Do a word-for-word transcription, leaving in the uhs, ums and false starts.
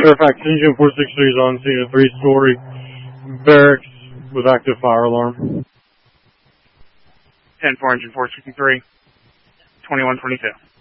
Fairfax, Engine four sixty-three is on scene, a three-story barracks with active fire alarm. ten four, Engine four sixty-three, twenty-one twenty-two.